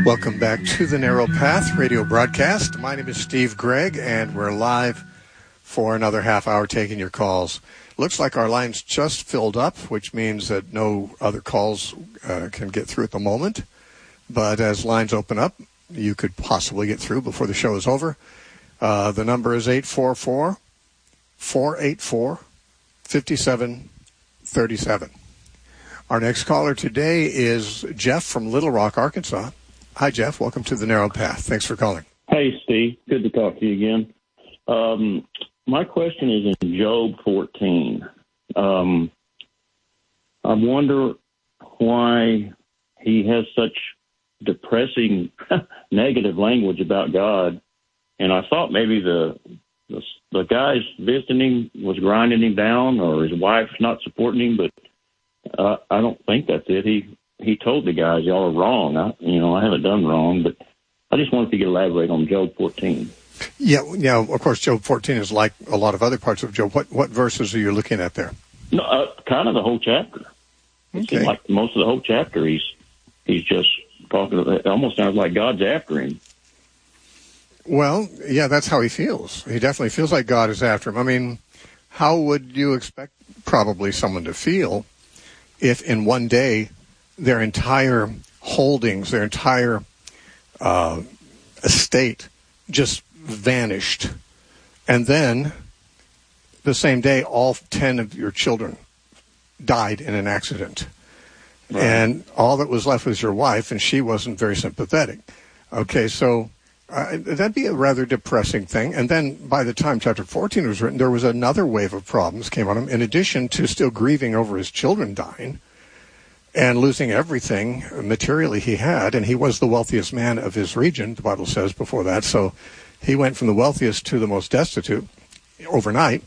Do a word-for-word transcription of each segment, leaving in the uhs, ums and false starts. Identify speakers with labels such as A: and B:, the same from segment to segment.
A: Welcome back to the Narrow Path radio broadcast. My name is Steve Gregg, and we're live for another half hour taking your calls. Looks like our line's just filled up, which means that no other calls uh, can get through at the moment. But as lines open up, you could possibly get through before the show is over. Uh, the number is eight four four, four eight four, five seven three seven. Our next caller today is Jeff from Little Rock, Arkansas. Hi, Jeff. Welcome to the Narrow Path. Thanks for calling.
B: Hey, Steve. Good to talk to you again. Um, my question is in Job fourteen. Um, I wonder why he has such depressing negative language about God. And I thought maybe the, the the guys visiting him was grinding him down, or his wife's not supporting him, but uh, I don't think that's it. He he told the guys, y'all are wrong. I, you know, I haven't done wrong, but I just wanted to get elaborate on Job fourteen.
A: Yeah, yeah. Of course, Job fourteen is like a lot of other parts of Job. What what verses are you looking at there?
B: No, uh, kind of the whole chapter. It
A: Okay.
B: seems like most of the whole chapter, he's he's just talking. It almost sounds like God's after him.
A: Well, yeah, that's how he feels. He definitely feels like God is after him. I mean, how would you expect probably someone to feel if in one day their entire holdings, their entire uh, estate just vanished, and then the same day all ten of your children died in an accident, right, and all that was left was your wife, and she wasn't very sympathetic. Okay, so uh, that'd be a rather depressing thing. And then by the time chapter fourteen was written, there was another wave of problems came on him, in addition to still grieving over his children dying and losing everything materially he had. And he was the wealthiest man of his region, the Bible says before that. So he went from the wealthiest to the most destitute overnight.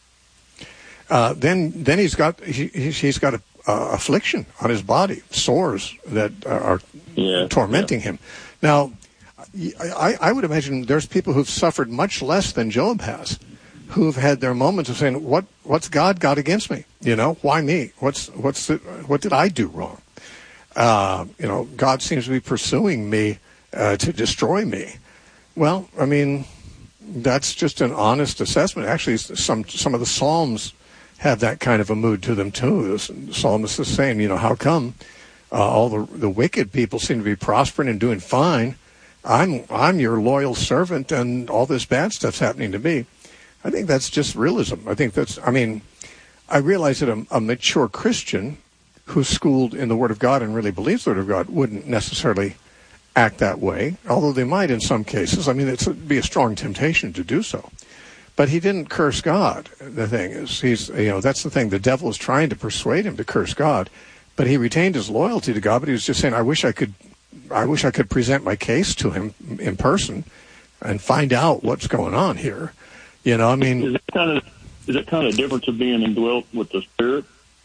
A: Uh, then, then he's got he, he's got a, uh, affliction on his body, sores that are
B: yeah,
A: tormenting
B: yeah.
A: him. Now, I, I would imagine there's people who've suffered much less than Job has, who've had their moments of saying, "What what's God got against me? You know, why me? What's what's the, what did I do wrong? Uh, you know, God seems to be pursuing me uh, to destroy me." Well, I mean, that's just an honest assessment. Actually, some some of the Psalms have that kind of a mood to them too. The psalmist is saying, you know, how come uh, all the the wicked people seem to be prospering and doing fine? I'm I'm your loyal servant, and all this bad stuff's happening to me. I think that's just realism. I think that's, I mean, I realize that a, a mature Christian who's schooled in the Word of God and really believes the Word of God wouldn't necessarily act that way, although they might in some cases. I mean, it's, it'd be a strong temptation to do so. But he didn't curse God. The thing is, he's, you know, that's the thing. The devil is trying to persuade him to curse God, but he retained his loyalty to God. But he was just saying, I wish I could, I wish I could present my case to him in person and find out what's going on here. You know, I mean,
B: is it kind of is it kind of difference of being indwelt with the Spirit,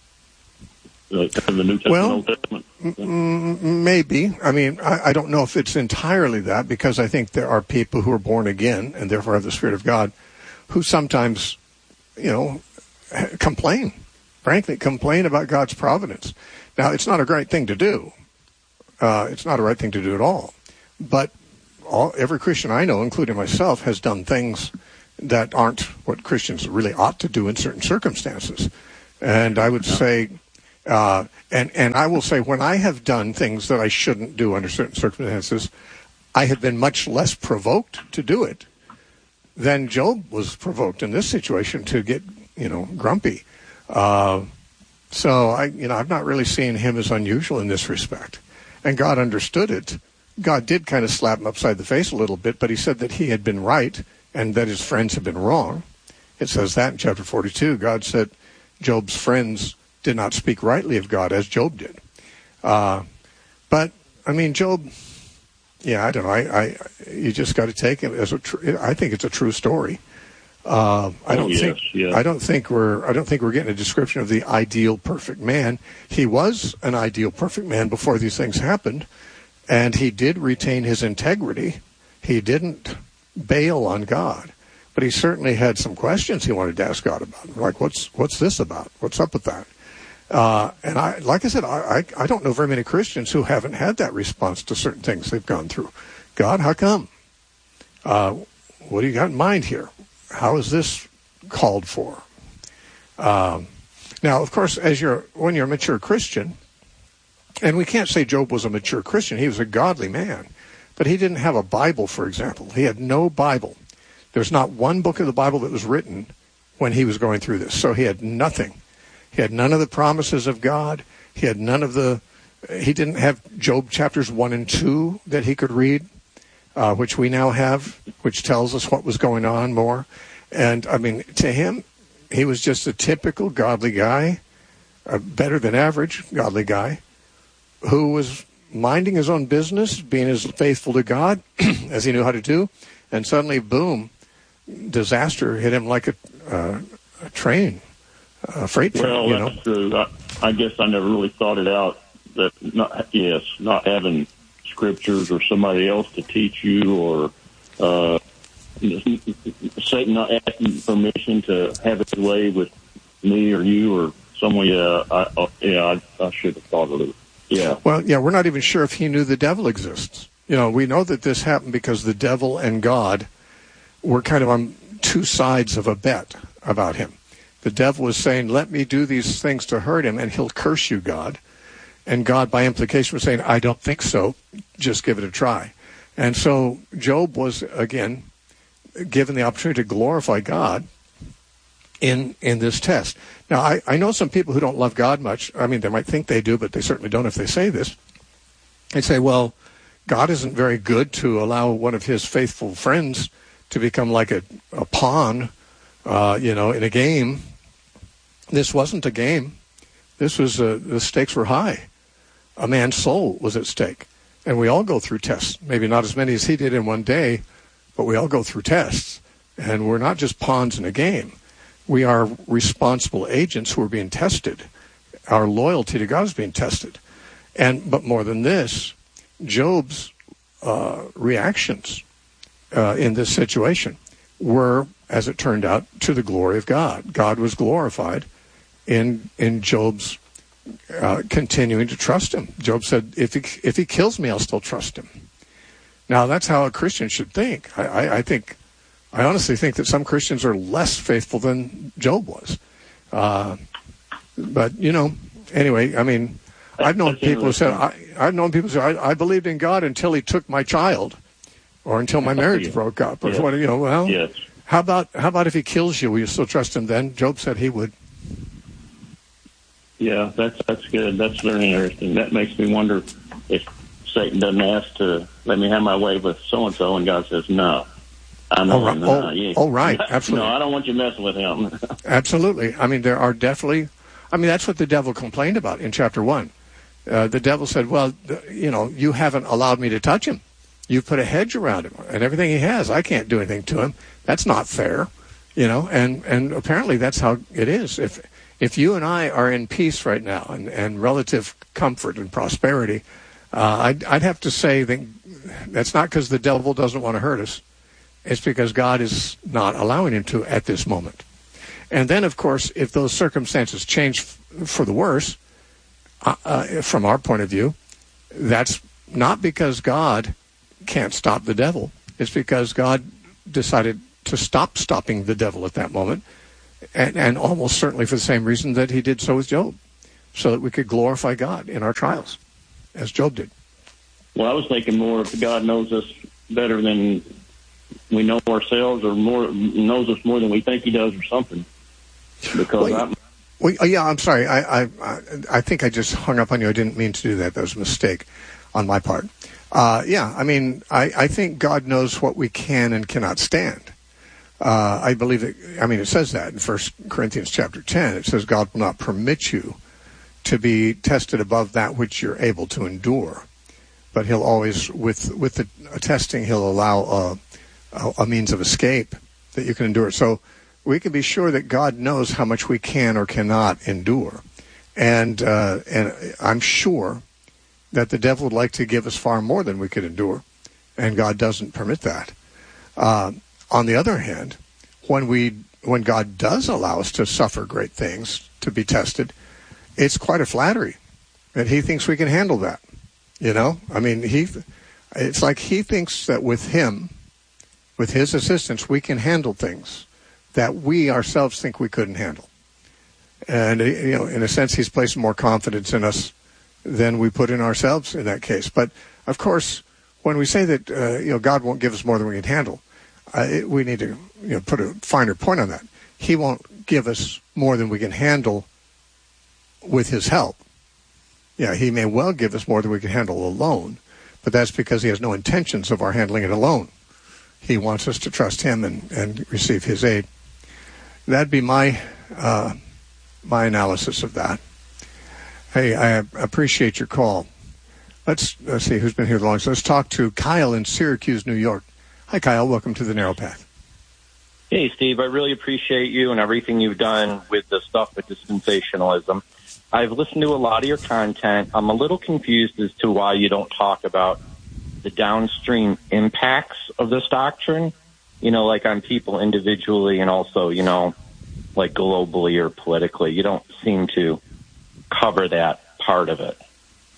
B: like kind of the New Testament,
A: well,
B: Old Testament?
A: M- maybe. I mean, I, I don't know if it's entirely that, because I think there are people who are born again and therefore have the Spirit of God, who sometimes, you know, complain, frankly, complain about God's providence. Now, it's not a great thing to do. Uh, it's not a right thing to do at all. But all, every Christian I know, including myself, has done things that aren't what Christians really ought to do in certain circumstances. And I would say, uh, and, and I will say, when I have done things that I shouldn't do under certain circumstances, I have been much less provoked to do it than Job was provoked in this situation to get, you know, grumpy. Uh, so I, you know, I've not really seen him as unusual in this respect. And God understood it. God did kind of slap him upside the face a little bit, but he said that he had been right and that his friends had been wrong. It says that in chapter forty-two. God said Job's friends did not speak rightly of God as Job did. Uh, but, I mean, Job, yeah, I don't know. I, I you just got to take it as a tr- I think it's a true story. Uh, I don't
B: oh, yes,
A: think
B: yes.
A: I don't think we're I don't think we're getting a description of the ideal perfect man. He was an ideal perfect man before these things happened, and he did retain his integrity. He didn't bail on God, but he certainly had some questions he wanted to ask God about, like what's what's this about? What's up with that? Uh, and I, like I said, I, I, I don't know very many Christians who haven't had that response to certain things they've gone through. God, how come? Uh, what do you got in mind here? How is this called for? Um, now, of course, as you're when you're a mature Christian, and we can't say Job was a mature Christian. He was a godly man, but he didn't have a Bible, for example. He had no Bible. There's not one book of the Bible that was written when he was going through this. So he had nothing. He had none of the promises of God. He had none of the, he didn't have Job chapters one and two that he could read, uh, which we now have, which tells us what was going on more. And, I mean, to him, he was just a typical godly guy, a better than average godly guy, who was minding his own business, being as faithful to God as he knew how to do. And suddenly, boom, disaster hit him like a, uh, a train. Uh, freight train,
B: well,
A: you
B: that's
A: know.
B: true. I, I guess I never really thought it out. That not yes, not having scriptures or somebody else to teach you, or uh, Satan not asking permission to have his way with me or you or someone. Yeah, I, uh, yeah, I, I should have thought of it. Yeah.
A: Well, yeah, we're not even sure if he knew the devil exists. You know, we know that this happened because the devil and God were kind of on two sides of a bet about him. The devil was saying, let me do these things to hurt him, and he'll curse you, God. And God, by implication, was saying, I don't think so. Just give it a try. And so Job was, again, given the opportunity to glorify God in in this test. Now, I, I know some people who don't love God much. I mean, they might think they do, but they certainly don't if they say this. They say, well, God isn't very good to allow one of his faithful friends to become like a, a pawn, uh, you know, in a game. This wasn't a game. This was, uh, the stakes were high. A man's soul was at stake. And we all go through tests. Maybe not as many as he did in one day, but we all go through tests. And we're not just pawns in a game. We are responsible agents who are being tested. Our loyalty to God is being tested. And, but more than this, Job's uh, reactions uh, in this situation were, as it turned out, to the glory of God. God was glorified in in Job's uh, continuing to trust him. Job said, if he, if he kills me, I'll still trust him. Now, that's how a Christian should think. I, I, I think, I honestly think that some Christians are less faithful than Job was. Uh, but, you know, anyway, I mean, I've known people who said, I, I've known people who say, I, I believed in God until he took my child, or until my marriage broke up, or
B: yes.
A: what, you know, well,
B: yes.
A: how about, how about if he kills you, will you still trust him then? Job said he would.
B: Yeah, that's that's good. That's very interesting. That makes me wonder if Satan doesn't ask to let me have my way with so-and-so, and God says, no. I know.
A: Oh, right.
B: No,
A: Oh,
B: yeah.
A: oh, right. Absolutely.
B: No, I don't want you messing with him.
A: Absolutely. I mean, there are definitely, I mean, that's what the devil complained about in chapter one. Uh, the devil said, well, you know, you haven't allowed me to touch him. You've put a hedge around him, and everything he has, I can't do anything to him. That's not fair, you know, and, and apparently that's how it is. If if you and I are in peace right now and, and relative comfort and prosperity, uh, I'd, I'd have to say that that's not because the devil doesn't want to hurt us. It's because God is not allowing him to at this moment. And then, of course, if those circumstances change f- for the worse, uh, uh, from our point of view, that's not because God can't stop the devil. It's because God decided to stop stopping the devil at that moment, and, and almost certainly for the same reason that he did so with Job, so that we could glorify God in our trials, as Job did.
B: Well, I was thinking more if God knows us better than we know ourselves, or more knows us more than we think he does, or something. Because
A: well,
B: I'm...
A: Well, yeah, I'm sorry. I, I I think I just hung up on you. I didn't mean to do that. That was a mistake on my part. Uh, yeah, I mean, I, I think God knows what we can and cannot stand. Uh, I believe that, I mean, it says that in First Corinthians chapter ten. It says God will not permit you to be tested above that which you're able to endure. But he'll always, with with the testing, he'll allow a, a, a means of escape that you can endure. So we can be sure that God knows how much we can or cannot endure. And uh, and I'm sure that the devil would like to give us far more than we could endure, and God doesn't permit that. Uh, on the other hand, when we when God does allow us to suffer great things, to be tested, it's quite a flattery. And he thinks we can handle that. You know? I mean, he, it's like he thinks that with him, with his assistance, we can handle things that we ourselves think we couldn't handle. And, you know, in a sense, he's placed more confidence in us than we put in ourselves in that case. But, of course, when we say that, uh, you know, God won't give us more than we can handle, uh, it, we need to, you know, put a finer point on that. He won't give us more than we can handle with his help. Yeah, he may well give us more than we can handle alone, but that's because he has no intentions of our handling it alone. He wants us to trust him and, and receive his aid. That'd be my uh, my analysis of that. Hey, I appreciate your call. Let's, let's see who's been here the longest. Let's talk to Kyle in Syracuse, New York. Hi, Kyle. Welcome to the Narrow Path.
C: Hey, Steve. I really appreciate you and everything you've done with the stuff with dispensationalism. I've listened to a lot of your content. I'm a little confused as to why you don't talk about the downstream impacts of this doctrine, you know, like on people individually and also, you know, like globally or politically. You don't seem to cover that part of it.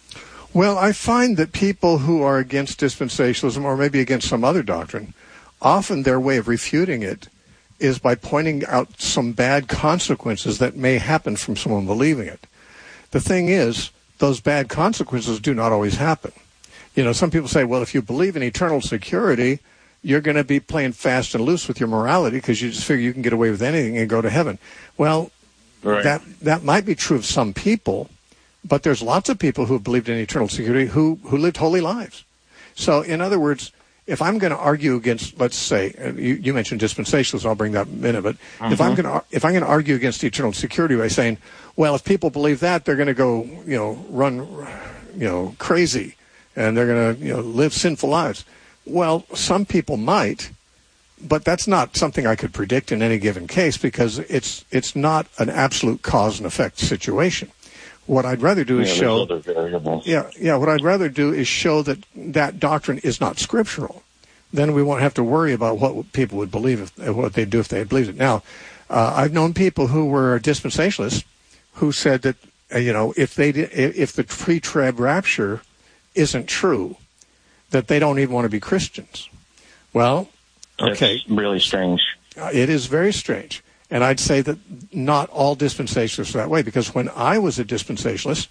A: Well, I find that people who are against dispensationalism or maybe against some other doctrine, often their way of refuting it is by pointing out some bad consequences that may happen from someone believing it. The thing is, those bad consequences do not always happen. You know, some people say, well, if you believe in eternal security, you're going to be playing fast and loose with your morality because you just figure you can get away with anything and go to heaven. Well, right. that that might be true of some people, but there's lots of people who have believed in eternal security who, who lived holy lives. So, in other words, if I'm going to argue against, let's say, you, you mentioned dispensationalism, I'll bring that in a minute, but mm-hmm. if I'm going to if I'm going to argue against eternal security by saying, well, if people believe that, they're going to go, you know, run, you know, crazy, and they're going to, you know, live sinful lives. Well, some people might, but that's not something I could predict in any given case because it's it's not an absolute cause and effect situation. What I'd rather do is
C: yeah,
A: show, yeah, yeah. What I'd rather do is show that that doctrine is not scriptural. Then we won't have to worry about what people would believe, if, what they'd do if they believed it. Now, uh, I've known people who were dispensationalists who said that, uh, you know, if they did, if the pre-trib rapture isn't true, that they don't even want to be Christians. Well, okay,
C: it's really strange.
A: Uh, it is very strange. And I'd say that not all dispensationalists are that way, because when I was a dispensationalist,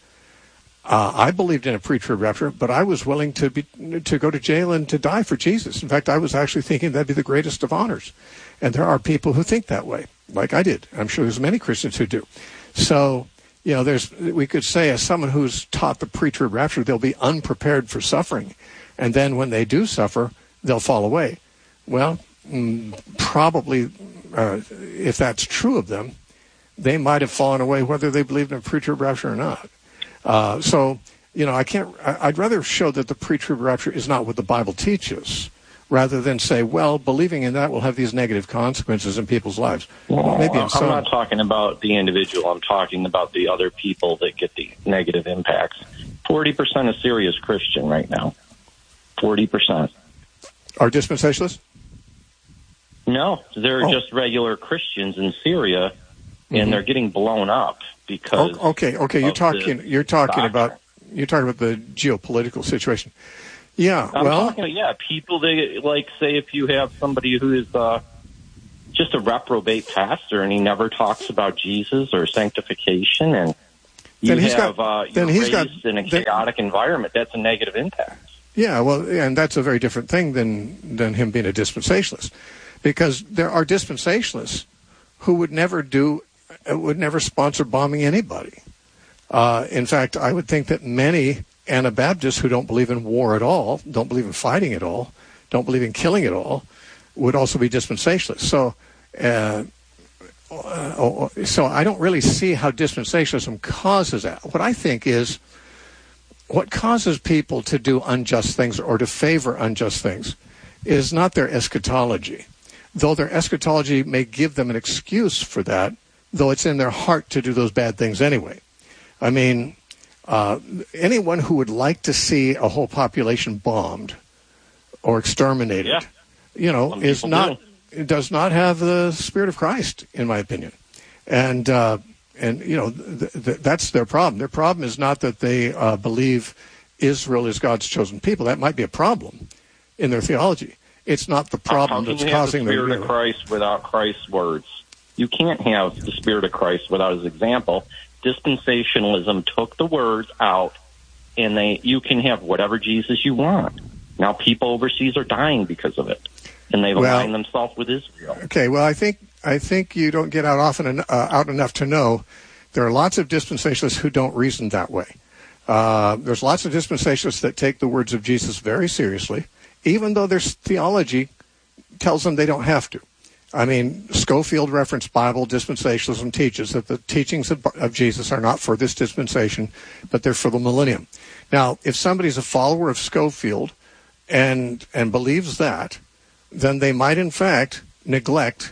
A: uh, I believed in a pre-trib rapture, but I was willing to be to go to jail and to die for Jesus. In fact, I was actually thinking that'd be the greatest of honors. And there are people who think that way, like I did. I'm sure there's many Christians who do. So, you know, there's we could say as someone who's taught the pre-trib rapture, they'll be unprepared for suffering. And then when they do suffer, they'll fall away. Well, mm, probably... Uh, if that's true of them, they might have fallen away whether they believed in a pre-trib rapture or not. Uh, so, you know, I can't. I, I'd rather show that the pre-trib rapture is not what the Bible teaches, rather than say, well, believing in that will have these negative consequences in people's lives.
C: Well,
A: maybe in
C: I'm
A: some...
C: not talking about the individual. I'm talking about the other people that get the negative impacts. Forty percent of Syria is Christian right now. Forty percent
A: are dispensationalists.
C: No, they're oh. just regular Christians in Syria, and mm-hmm. they're getting blown up because.
A: Oh, okay, okay, you're talking. You're talking doctrine. about. You're talking about the geopolitical situation. Yeah,
C: I'm
A: well,
C: talking, yeah, people. They like say if you have somebody who is uh, just a reprobate pastor and he never talks about Jesus or sanctification, and you
A: then he's
C: have
A: got,
C: uh, you're
A: then he's
C: raised
A: got,
C: in a chaotic then, environment. That's a negative impact.
A: Yeah, well, and that's a very different thing than than him being a dispensationalist. Because there are dispensationalists who would never do, would never sponsor bombing anybody. Uh, in fact, I would think that many Anabaptists who don't believe in war at all, don't believe in fighting at all, don't believe in killing at all, would also be dispensationalists. So, uh, uh, so I don't really see how dispensationalism causes that. What I think is, what causes people to do unjust things or to favor unjust things is not their eschatology. Though their eschatology may give them an excuse for that, though it's in their heart to do those bad things anyway. I mean, uh, anyone who would like to see a whole population bombed or exterminated, yeah. you know, Some is not do. does not have the Spirit of Christ, in my opinion. And uh, And, you know, th- th- that's their problem. Their problem is not that they uh, believe Israel is God's chosen people. That might be a problem in their theology. It's not the problem
C: How can
A: that's
C: you
A: causing
C: have the
A: them.
C: Spirit of Christ without Christ's words? You can't have the Spirit of Christ without His example. Dispensationalism took the words out, and they you can have whatever Jesus you want. Now people overseas are dying because of it, and they've
A: well,
C: aligned themselves with Israel.
A: Okay, well, I think I think you don't get out often en- uh, out enough to know there are lots of dispensationalists who don't reason that way. Uh, there's lots of dispensationalists that take the words of Jesus very seriously, even though their theology tells them they don't have to. I mean, Scofield Reference Bible dispensationalism teaches that the teachings of, of Jesus are not for this dispensation, but they're for the millennium. Now, if somebody's a follower of Scofield and and believes that, then they might in fact neglect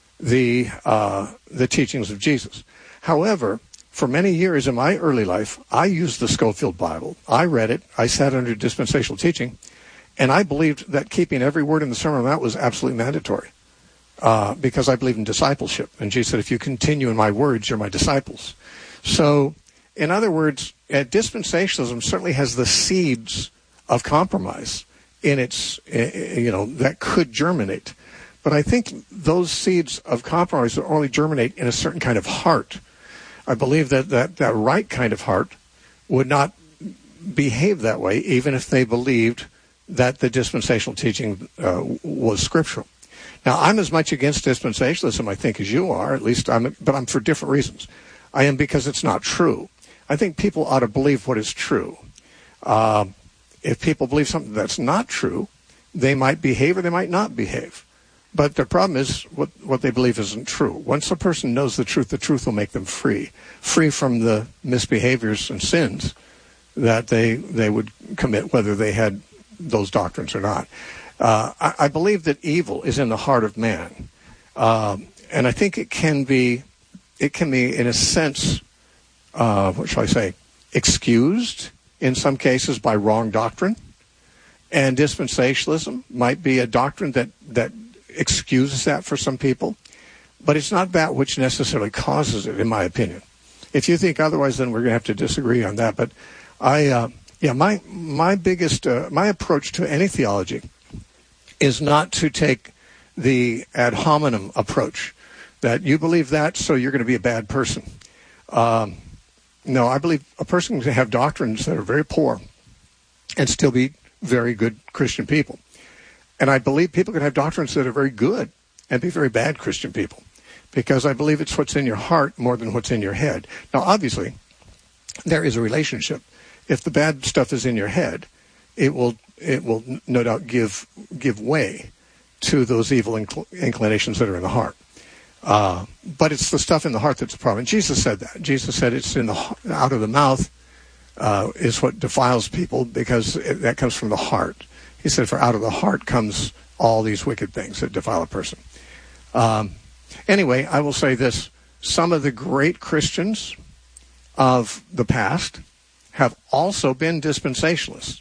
A: the uh, the teachings of Jesus. However, for many years in my early life, I used the Scofield Bible. I read it. I sat under dispensational teaching, and I believed that keeping every word in the Sermon on the Mount was absolutely mandatory. Uh, because I believe in discipleship. And Jesus said, if you continue in my words, you're my disciples. So, in other words, uh, dispensationalism certainly has the seeds of compromise in its, uh, you know, that could germinate. But I think those seeds of compromise will only germinate in a certain kind of heart. I believe that that, that right kind of heart would not behave that way, even if they believed that the dispensational teaching uh, was scriptural. Now, I'm as much against dispensationalism, I think, as you are, at least, I'm, but I'm for different reasons. I am because it's not true. I think people ought to believe what is true. Uh, if people believe something that's not true, they might behave or they might not behave. But the problem is what, what they believe isn't true. Once a person knows the truth, the truth will make them free, free from the misbehaviors and sins that they they would commit, whether they had those doctrines or not. Uh, I, I believe that evil is in the heart of man, um, and I think it can be, it can be in a sense, uh, what shall I say, excused in some cases by wrong doctrine, and dispensationalism might be a doctrine that that excuses that for some people, but it's not that which necessarily causes it, in my opinion. If you think otherwise, then we're going to have to disagree on that. But I, uh, yeah, my my biggest uh, my approach to any theology is not to take the ad hominem approach, that you believe that, so you're going to be a bad person. Um, no, I believe a person can have doctrines that are very poor and still be very good Christian people. And I believe people can have doctrines that are very good and be very bad Christian people, because I believe it's what's in your heart more than what's in your head. Now, obviously, there is a relationship. If the bad stuff is in your head, it will it will no doubt give give way to those evil incl- inclinations that are in the heart. Uh, but it's the stuff in the heart that's the problem. And Jesus said that. Jesus said it's in the out of the mouth uh, is what defiles people, because it, that comes from the heart. He said, for out of the heart comes all these wicked things that defile a person. Um, anyway, I will say this. Some of the great Christians of the past have also been dispensationalists.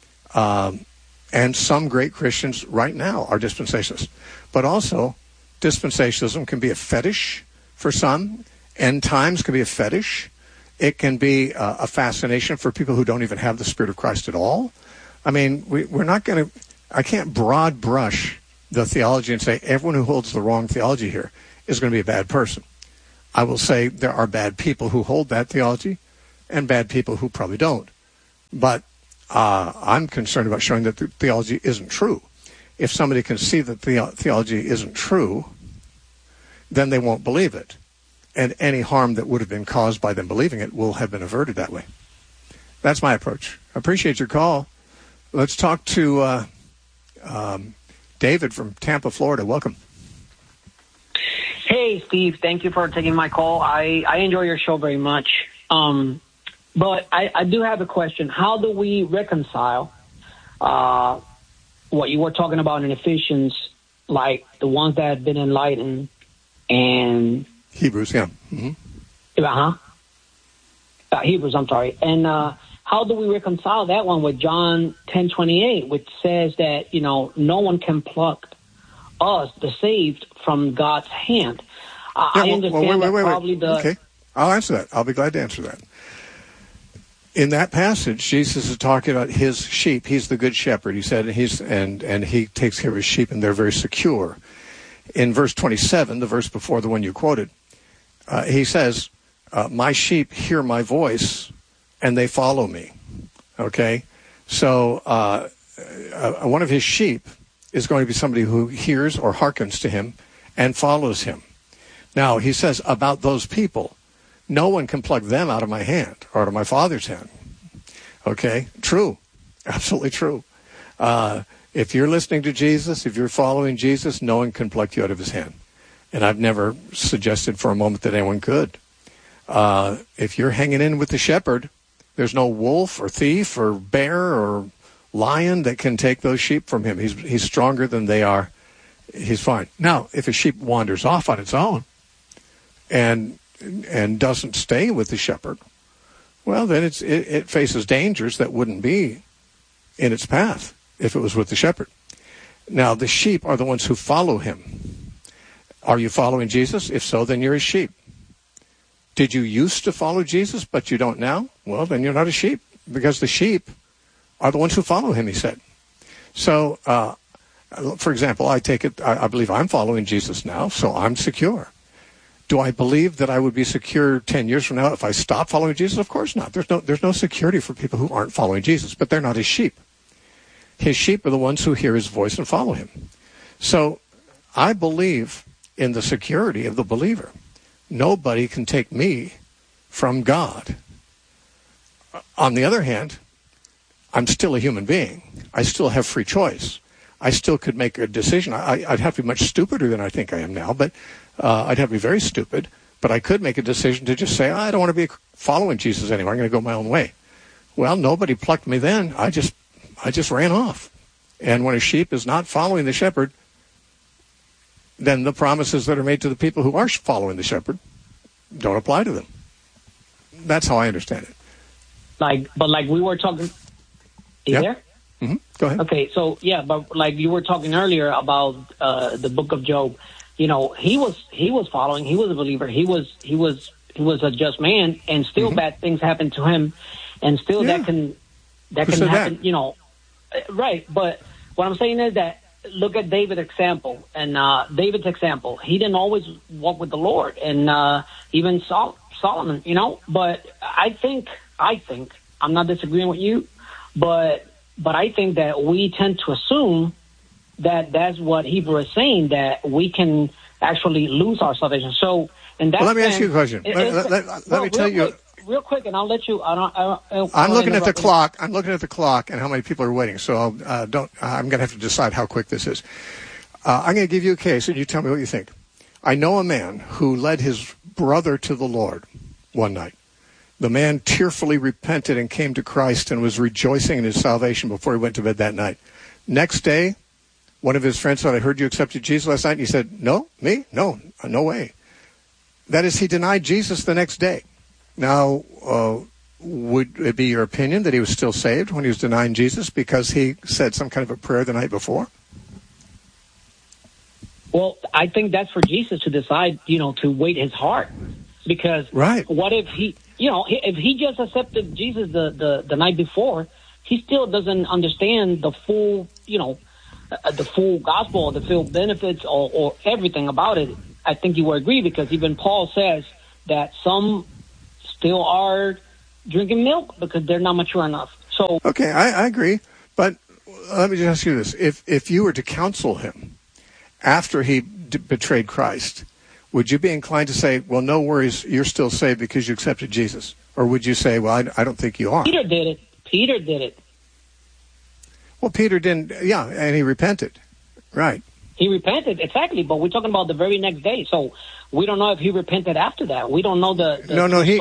A: Um, and some great Christians right now are dispensationalists. But also, dispensationalism can be a fetish for some. End times can be a fetish. It can be uh, a fascination for people who don't even have the Spirit of Christ at all. I mean, we, we're not going to, I can't broad brush the theology and say everyone who holds the wrong theology here is going to be a bad person. I will say there are bad people who hold that theology and bad people who probably don't. But uh, I'm concerned about showing that the theology isn't true. If somebody can see that the theology isn't true, then they won't believe it. And any harm that would have been caused by them believing it will have been averted that way. That's my approach. I appreciate your call. Let's talk to uh, um, David from Tampa, Florida. Welcome.
D: Hey, Steve. Thank you for taking my call. I, I enjoy your show very much. Um, but I, I do have a question. How do we reconcile uh, what you were talking about in Ephesians, like the ones that have been enlightened and...
A: Hebrews, yeah. Mm-hmm.
D: Uh-huh. Uh, Hebrews, I'm sorry. And uh, how do we reconcile that one with John ten twenty-eight, which says that, you know, no one can pluck us, the saved, from God's hand? Uh,
A: yeah,
D: I
A: well,
D: understand
A: well, wait,
D: that
A: wait, wait,
D: probably
A: wait.
D: the...
A: Okay. I'll answer that. I'll be glad to answer that. In that passage, Jesus is talking about his sheep. He's the good shepherd. He said, he's and and he takes care of his sheep, and they're very secure. In verse twenty-seven, the verse before the one you quoted, uh, he says, uh, "My sheep hear my voice, and they follow me." Okay, so uh, uh, one of his sheep is going to be somebody who hears or hearkens to him and follows him. Now, he says about those people, no one can pluck them out of my hand or out of my Father's hand. Okay? True. Absolutely true. Uh, if you're listening to Jesus, if you're following Jesus, no one can pluck you out of his hand. And I've never suggested for a moment that anyone could. Uh, if you're hanging in with the shepherd, there's no wolf or thief or bear or lion that can take those sheep from him. He's, he's stronger than they are. He's fine. Now, if a sheep wanders off on its own and and doesn't stay with the shepherd, well, then it's, it, it faces dangers that wouldn't be in its path if it was with the shepherd. Now, the sheep are the ones who follow him. Are you following Jesus? If so, then you're his sheep. Did you used to follow Jesus, but you don't now? Well, then you're not a sheep, because the sheep are the ones who follow him, he said. So, uh, for example, I take it, I, I believe I'm following Jesus now, so I'm secure. Do I believe that I would be secure ten years from now if I stop following Jesus? Of course not. There's no, there's no security for people who aren't following Jesus, but they're not his sheep. His sheep are the ones who hear his voice and follow him. So I believe in the security of the believer. Nobody can take me from God. On the other hand, I'm still a human being. I still have free choice. I still could make a decision. I, I'd have to be much stupider than I think I am now, but uh, I'd have to be very stupid. But I could make a decision to just say, I don't want to be following Jesus anymore. I'm going to go my own way. Well, nobody plucked me then. I just, I just ran off. And when a sheep is not following the shepherd, then the promises that are made to the people who are following the shepherd don't apply to them. That's how I understand it.
D: Like, but like we were talking. Are you
A: yep.
D: there?
A: Mm-hmm. Go ahead.
D: Okay, so yeah, but like you were talking earlier about uh, the book of Job, you know, he was he was following, he was a believer, he was he was he was a just man, and still mm-hmm. bad things happened to him, and still yeah. that can that
A: Who
D: can
A: said
D: happen,
A: that?
D: you know, right? But what I'm saying is that look at David's example, and uh, David's example, he didn't always walk with the Lord, and uh, even Sol- Solomon, you know. But I think I think I'm not disagreeing with you, but. But I think that we tend to assume that that's what Hebrew is saying, that we can actually lose our salvation. So, in that
A: well, let me
D: sense,
A: ask you a question.
D: It,
A: let let, let, let
D: well,
A: me tell you.
D: Quick, real quick, and I'll let you. I don't, I don't,
A: I'm looking at the
D: you.
A: clock. I'm looking at the clock and how many people are waiting. So I'll, uh, don't. Uh, I'm going to have to decide how quick this is. Uh, I'm going to give you a case, and you tell me what you think. I know a man who led his brother to the Lord one night. The man tearfully repented and came to Christ and was rejoicing in his salvation before he went to bed that night. Next day, one of his friends said, I heard you accepted Jesus last night. And he said, no, me? No, no way. That is, he denied Jesus the next day. Now, uh, would it be your opinion that he was still saved when he was denying Jesus because he said some kind of a prayer the night before?
D: Well, I think that's for Jesus to decide, you know, to weight his heart. Because
A: right.
D: what if he, you know, if he just accepted Jesus the, the, the night before, he still doesn't understand the full, you know, uh, the full gospel, the full benefits, or, or everything about it. I think you will agree, because even Paul says that some still are drinking milk because they're not mature enough. So
A: okay, I, I agree. But let me just ask you this. If, if you were to counsel him after he d- betrayed Christ, would you be inclined to say, well, no worries, you're still saved because you accepted Jesus? Or would you say, well, I, I don't think you are?
D: Peter did it. Peter did it.
A: Well, Peter didn't, yeah, and he repented. Right.
D: He repented, exactly, but we're talking about the very next day. So we don't know if he repented after that. We don't know the... the
A: no, no, he,